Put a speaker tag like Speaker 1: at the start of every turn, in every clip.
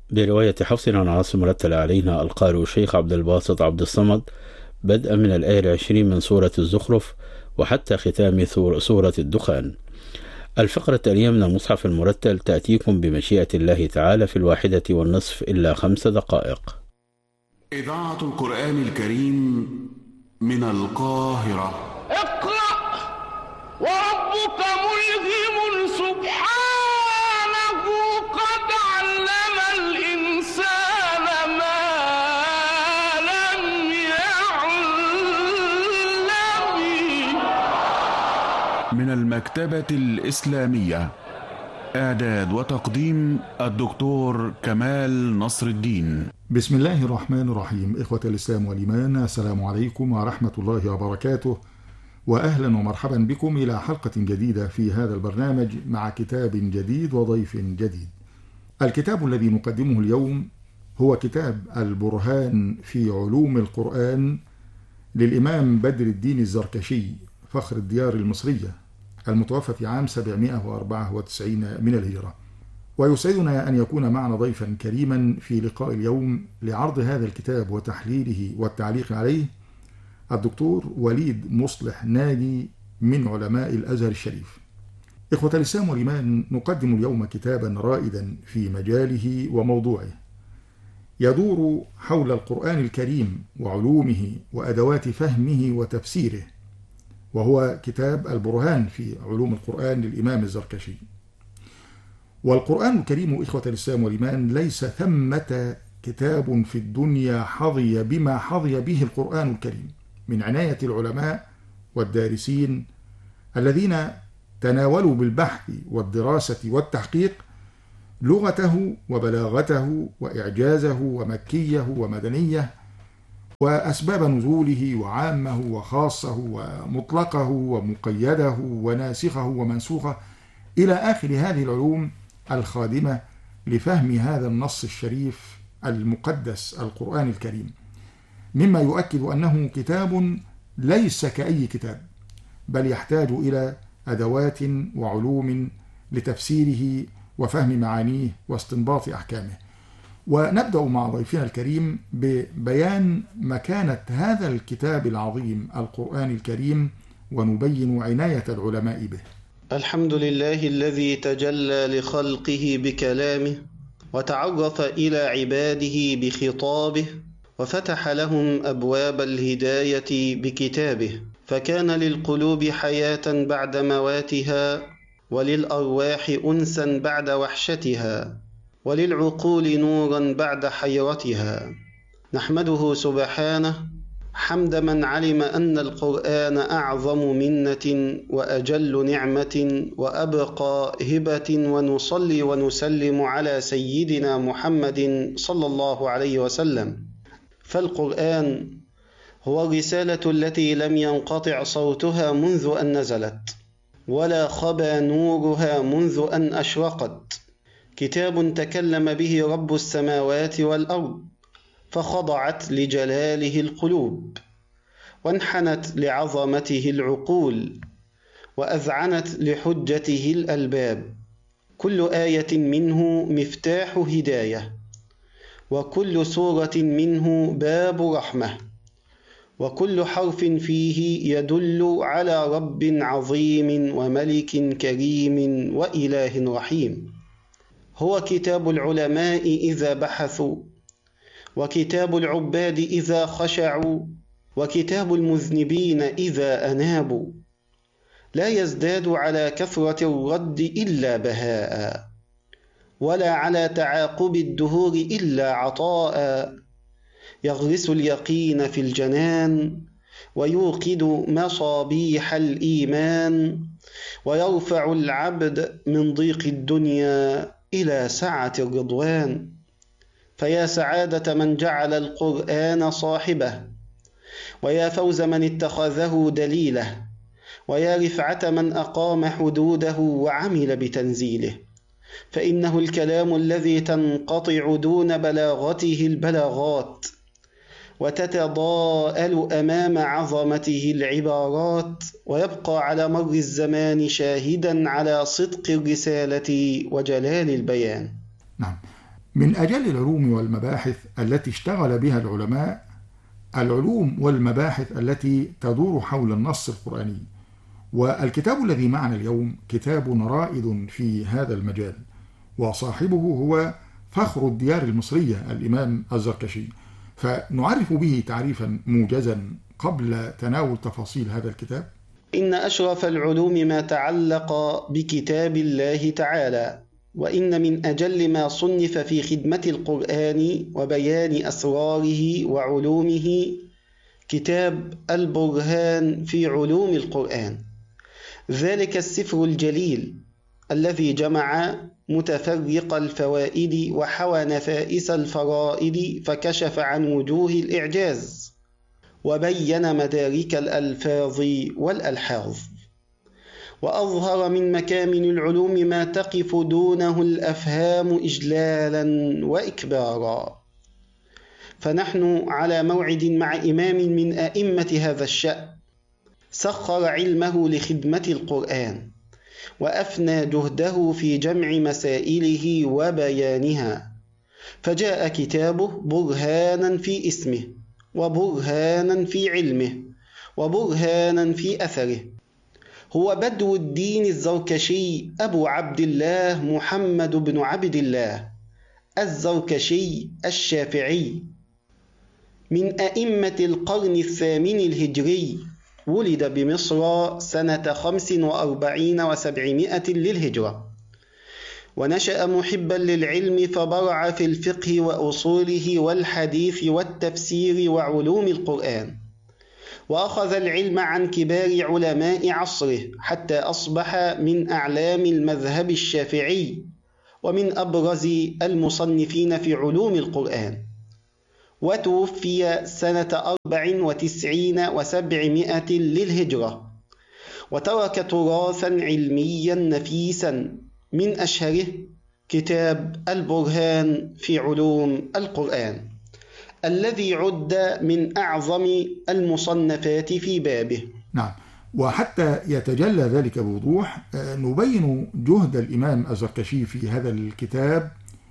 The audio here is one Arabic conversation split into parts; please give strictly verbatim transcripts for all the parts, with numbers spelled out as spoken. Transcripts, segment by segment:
Speaker 1: برواية حفص عن عاصم رتل علينا القارئ الشيخ عبد الباسط عبد الصمد بدءا من الآية العشرين من سورة الزخرف وحتى ختام سورة الدخان. الفقرة التالية من المصحف المرتل تأتيكم بمشيئة الله تعالى في الواحدة والنصف إلا خمس دقائق.
Speaker 2: إذاعة القرآن الكريم من القاهرة.
Speaker 3: اقرأ وربك ملهم سبحانه قد علم الإنسان ما لم يعلم.
Speaker 2: من المكتبة الإسلامية، إعداد وتقديم الدكتور كمال نصر الدين.
Speaker 4: بسم الله الرحمن الرحيم. إخوة الإسلام والإيمان، السلام عليكم ورحمة الله وبركاته، وأهلا ومرحبا بكم إلى حلقة جديدة في هذا البرنامج مع كتاب جديد وضيف جديد. الكتاب الذي نقدمه اليوم هو كتاب البرهان في علوم القرآن للإمام بدر الدين الزركشي فخر الديار المصرية المتوفى في عام سبعمائة وأربعة وتسعين من الهجرة. ويسعدنا أن يكون معنا ضيفا كريما في لقاء اليوم لعرض هذا الكتاب وتحليله والتعليق عليه الدكتور وليد مصلح ناجي من علماء الأزهر الشريف. إخوة الإسلام والإيمان، نقدم اليوم كتابا رائدا في مجاله وموضوعه، يدور حول القرآن الكريم وعلومه وأدوات فهمه وتفسيره، وهو كتاب البرهان في علوم القرآن للإمام الزركشي. والقرآن الكريم إخوة الإسلام والإيمان ليس ثمة كتاب في الدنيا حظي بما حظي به القرآن الكريم من عناية العلماء والدارسين الذين تناولوا بالبحث والدراسة والتحقيق لغته وبلاغته وإعجازه ومكيه ومدنيه وأسباب نزوله وعامه وخاصه ومطلقه ومقيده وناسخه ومنسوخه إلى آخر هذه العلوم الخادمة لفهم هذا النص الشريف المقدس القرآن الكريم، مما يؤكد أنه كتاب ليس كأي كتاب، بل يحتاج إلى أدوات وعلوم لتفسيره وفهم معانيه واستنباط أحكامه. ونبدأ مع ضيفنا الكريم ببيان مكانة هذا الكتاب العظيم القرآن الكريم ونبين عناية العلماء به.
Speaker 5: الحمد لله الذي تجلى لخلقه بكلامه وتعرف إلى عباده بخطابه وفتح لهم أبواب الهداية بكتابه، فكان للقلوب حياة بعد مواتها، وللأرواح أنسا بعد وحشتها، وللعقول نورا بعد حيرتها. نحمده سبحانه حمد من علم أن القرآن أعظم منة وأجل نعمة وأبقى هبة، ونصلي ونسلم على سيدنا محمد صلى الله عليه وسلم. فالقرآن هو الرسالة التي لم ينقطع صوتها منذ أن نزلت، ولا خبى نورها منذ أن أشرقت. كتاب تكلم به رب السماوات والأرض، فخضعت لجلاله القلوب، وانحنت لعظمته العقول، وأذعنت لحجته الألباب. كل آية منه مفتاح هداية، وكل سورة منه باب رحمة، وكل حرف فيه يدل على رب عظيم وملك كريم وإله رحيم. هو كتاب العلماء إذا بحثوا، وكتاب العباد إذا خشعوا، وكتاب المذنبين إذا أنابوا. لا يزداد على كثرة الرد إلا بهاء، ولا على تعاقب الدهور إلا عطاء. يغرس اليقين في الجنان، ويوقد مصابيح الإيمان، ويرفع العبد من ضيق الدنيا إلى سعة الرضوان. فيا سعادة من جعل القرآن صاحبه، ويا فوز من اتخذه دليله، ويا رفعة من أقام حدوده وعمل بتنزيله. فإنه الكلام الذي تنقطع دون بلاغته البلاغات، وتتضاءل أمام عظمته العبارات، ويبقى على مر الزمان شاهدا على صدق الرسالة وجلال البيان.
Speaker 4: نعم. من أجل العلوم والمباحث التي اشتغل بها العلماء العلوم والمباحث التي تدور حول النص القرآني، والكتاب الذي معنا اليوم كتاب رائد في هذا المجال، وصاحبه هو فخر الديار المصرية الإمام الزركشي، فنعرف به تعريفا موجزا قبل تناول تفاصيل هذا الكتاب.
Speaker 5: إن أشرف العلوم ما تعلق بكتاب الله تعالى، وإن من أجل ما صنف في خدمة القرآن وبيان أسراره وعلومه كتاب البرهان في علوم القرآن، ذلك السفر الجليل الذي جمع متفرق الفوائد وحوى نفائس الفرائد، فكشف عن وجوه الإعجاز وبين مدارك الألفاظ والألحاظ، وأظهر من مكامن العلوم ما تقف دونه الأفهام إجلالا وإكبارا. فنحن على موعد مع إمام من أئمة هذا الشأن، سخر علمه لخدمة القرآن وأفنى جهده في جمع مسائله وبيانها، فجاء كتابه برهانا في اسمه، وبرهانا في علمه، وبرهانا في أثره. هو بدو الدين الزركشي أبو عبد الله محمد بن عبد الله الزركشي الشافعي، من أئمة القرن الثامن الهجري، ولد بمصر سنة خمس وأربعين وسبعمائة للهجرة، ونشأ محبا للعلم فبرع في الفقه وأصوله والحديث والتفسير وعلوم القرآن، وأخذ العلم عن كبار علماء عصره حتى أصبح من أعلام المذهب الشافعي ومن أبرز المصنفين في علوم القرآن، وتوفي سنة أربع وتسعين وسبعمائة للهجرة، وترك تراثا علميا نفيسا من أشهره كتاب البرهان في علوم القرآن، الذي عد من أعظم المصنفات في بابه.
Speaker 4: نعم، وحتى يتجلى ذلك بوضوح نبين جهد الإمام الزركشي في هذا الكتاب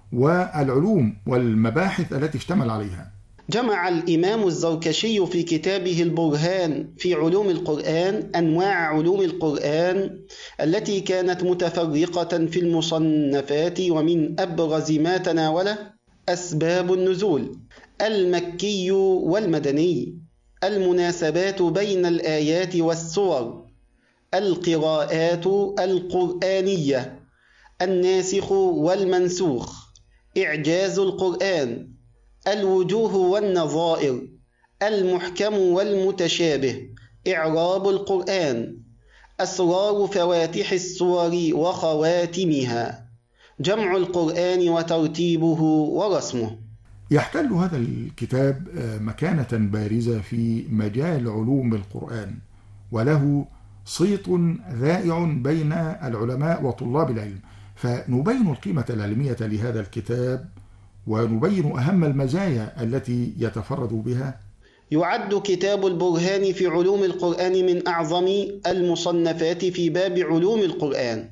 Speaker 4: والعلوم والمباحث التي اشتمل عليها.
Speaker 5: جمع الإمام الزركشي في كتابه البرهان في علوم القرآن أنواع علوم القرآن التي كانت متفرقة في المصنفات، ومن أبرز ما تناوله أسباب النزول، المكي والمدني، المناسبات بين الآيات والسور، القراءات القرآنية، الناسخ والمنسوخ، إعجاز القرآن، الوجوه والنظائر، المحكم والمتشابه، إعراب القرآن، أسرار فواتح السور وخواتمها، جمع القرآن وترتيبه ورسمه.
Speaker 4: يحتل هذا الكتاب مكانة بارزة في مجال علوم القرآن، وله صيت ذائع بين العلماء وطلاب العلم، فنبين القيمة العلمية لهذا الكتاب ونبين أهم المزايا التي يتفرد بها.
Speaker 5: يعد كتاب البرهان في علوم القرآن من أعظم المصنفات في باب علوم القرآن،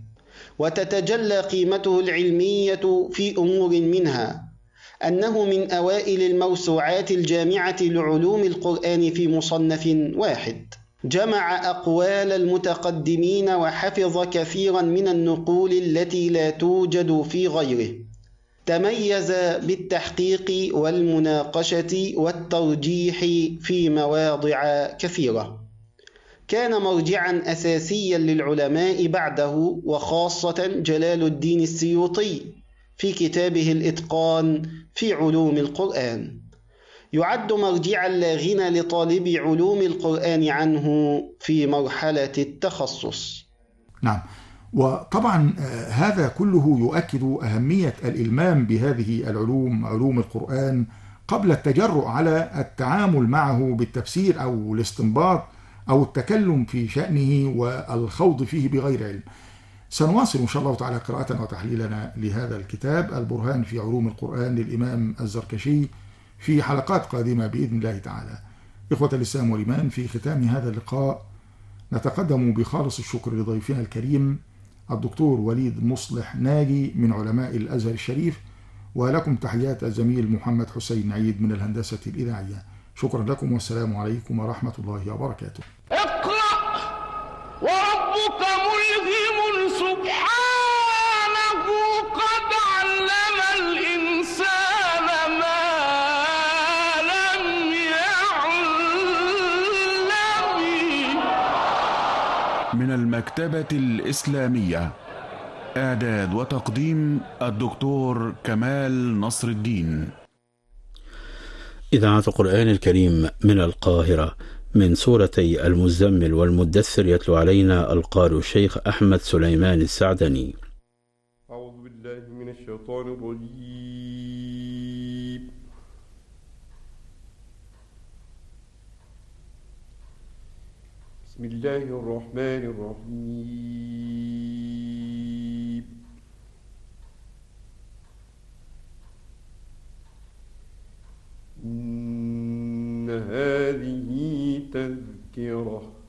Speaker 5: وتتجلى قيمته العلمية في أمور منها أنه من أوائل الموسوعات الجامعة لعلوم القرآن في مصنف واحد، جمع أقوال المتقدمين وحفظ كثيرا من النقول التي لا توجد في غيره، تميز بالتحقيق والمناقشة والترجيح في مواضع كثيرة، كان مرجعا أساسيا للعلماء بعده، وخاصة جلال الدين السيوطي في كتابه الإتقان في علوم القرآن، يعد مرجعا لا غنى لطالب علوم القرآن عنه في مرحلة التخصص.
Speaker 4: نعم، وطبعا هذا كله يؤكد أهمية الإلمام بهذه العلوم، علوم القرآن، قبل التجرؤ على التعامل معه بالتفسير أو الاستنباط أو التكلم في شأنه والخوض فيه بغير علم. سنواصل إن شاء الله تعالى قراءة وتحليلنا لهذا الكتاب البرهان في علوم القرآن للإمام الزركشي في حلقات قادمة بإذن الله تعالى. إخوة الإسلام والإيمان، في ختام هذا اللقاء نتقدم بخالص الشكر لضيفنا الكريم الدكتور وليد مصلح ناجي من علماء الأزهر الشريف، ولكم تحيات الزميل محمد حسين عيد من الهندسة الإذاعية. شكرا لكم والسلام عليكم ورحمة الله وبركاته.
Speaker 3: اقرأ وربك ملهم سبحانه قد علم الإنسان ما لم يعلم.
Speaker 2: من المكتبة الإسلامية، إعداد وتقديم الدكتور كمال نصر الدين.
Speaker 1: إذاعة القرآن الكريم من القاهرة، من سورتي المزمل والمدثر، يتلو علينا القارئ الشيخ أحمد سليمان السعدني.
Speaker 6: أعوذ بالله من الشيطان الرجيم. بسم الله الرحمن الرحيم. إن هذه تذكرة